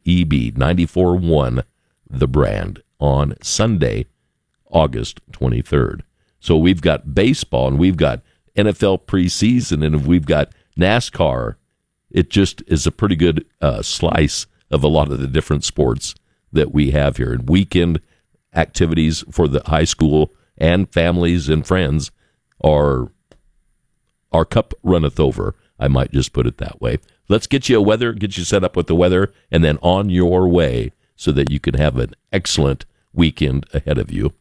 EB 94.1, The Brand, on Sunday, August 23rd. So we've got baseball, and we've got NFL preseason, and we've got NASCAR. It just is a pretty good slice of a lot of the different sports that we have here. And weekend activities for the high school and families and friends are, our cup runneth over. I might just put it that way. Let's get you get you set up with the weather, and then on your way so that you can have an excellent weekend ahead of you.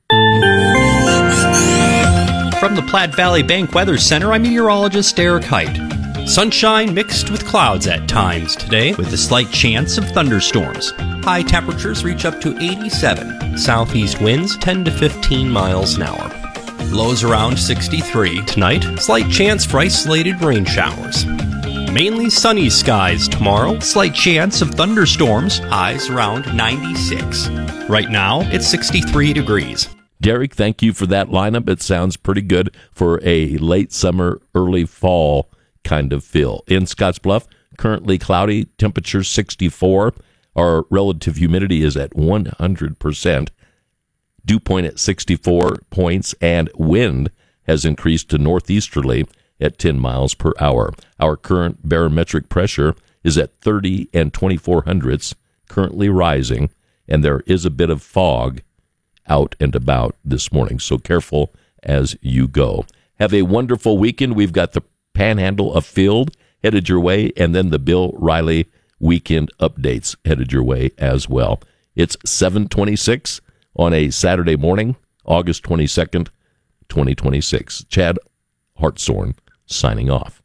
From the Platte Valley Bank Weather Center, I'm meteorologist Eric Height. Sunshine mixed with clouds at times today, with a slight chance of thunderstorms. High temperatures reach up to 87. Southeast winds 10 to 15 miles an hour. Lows around 63 tonight. Slight chance for isolated rain showers. Mainly sunny skies tomorrow. Slight chance of thunderstorms. Highs around 96. Right now, it's 63 degrees. Derek, thank you for that lineup. It sounds pretty good for a late summer, early fall kind of feel. In Scottsbluff, currently cloudy, temperature 64. Our relative humidity is at 100%. Dew point at 64 points, and wind has increased to northeasterly at 10 miles per hour. Our current barometric pressure is at 30 and 24 hundredths, currently rising, and there is a bit of fog out and about this morning, so careful as you go. Have a wonderful weekend. We've got the Panhandle of Field headed your way, and then the Bill Riley weekend updates headed your way as well. It's 7:26 on a Saturday morning, August 22nd, 2026. Chad Hartshorn signing off.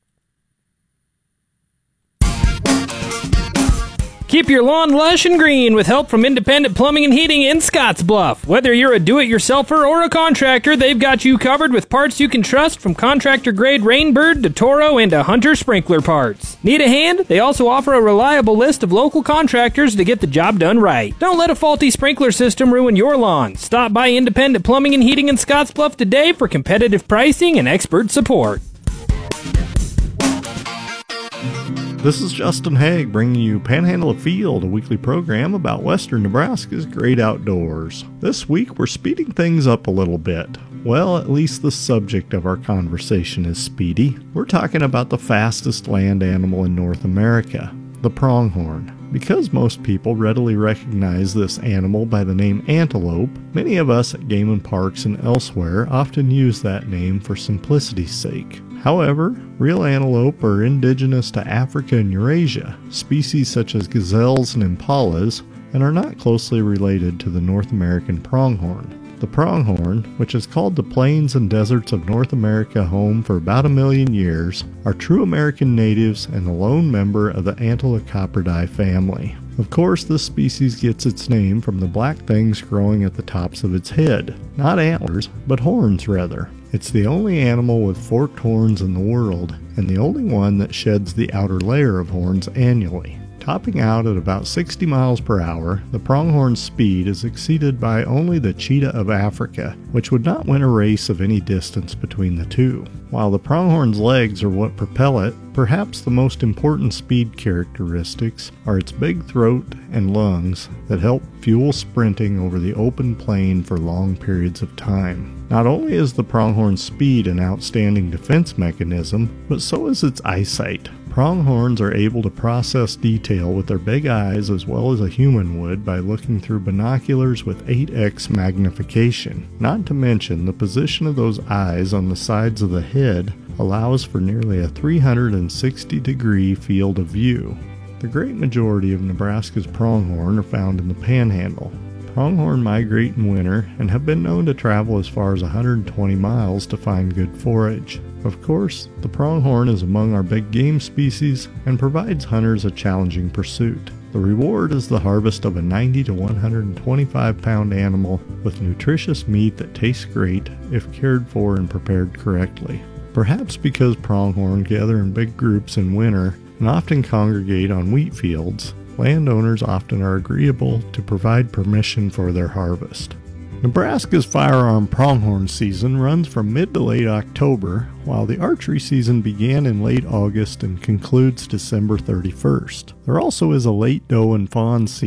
Keep your lawn lush and green with help from Independent Plumbing and Heating in Scottsbluff. Whether you're a do-it-yourselfer or a contractor, they've got you covered with parts you can trust, from contractor-grade Rainbird to Toro and to Hunter sprinkler parts. Need a hand? They also offer a reliable list of local contractors to get the job done right. Don't let a faulty sprinkler system ruin your lawn. Stop by Independent Plumbing and Heating in Scottsbluff today for competitive pricing and expert support. This is Justin Haig bringing you Panhandle of Field, a weekly program about western Nebraska's great outdoors. This week we're speeding things up a little bit. Well, at least the subject of our conversation is speedy. We're talking about the fastest land animal in North America, the pronghorn. Because most people readily recognize this animal by the name antelope, many of us at game and parks and elsewhere often use that name for simplicity's sake. However, real antelope are indigenous to Africa and Eurasia, species such as gazelles and impalas, and are not closely related to the North American pronghorn. The pronghorn, which has called the plains and deserts of North America home for about 1 million years, are true American natives and the lone member of the Antilochopridae family. Of course, this species gets its name from the black things growing at the tops of its head. Not antlers, but horns rather. It's the only animal with forked horns in the world, and the only one that sheds the outer layer of horns annually. Topping out at about 60 miles per hour, the pronghorn's speed is exceeded by only the cheetah of Africa, which would not win a race of any distance between the two. While the pronghorn's legs are what propel it, perhaps the most important speed characteristics are its big throat and lungs that help fuel sprinting over the open plain for long periods of time. Not only is the pronghorn's speed an outstanding defense mechanism, but so is its eyesight. Pronghorns are able to process detail with their big eyes as well as a human would by looking through binoculars with 8x magnification. Not to mention, the position of those eyes on the sides of the head allows for nearly a 360-degree field of view. The great majority of Nebraska's pronghorn are found in the Panhandle. Pronghorn migrate in winter and have been known to travel as far as 120 miles to find good forage. Of course, the pronghorn is among our big game species and provides hunters a challenging pursuit. The reward is the harvest of a 90 to 125 pound animal with nutritious meat that tastes great if cared for and prepared correctly. Perhaps because pronghorn gather in big groups in winter and often congregate on wheat fields, landowners often are agreeable to provide permission for their harvest. Nebraska's firearm pronghorn season runs from mid to late October, while the archery season began in late August and concludes December 31st. There also is a late doe and fawn season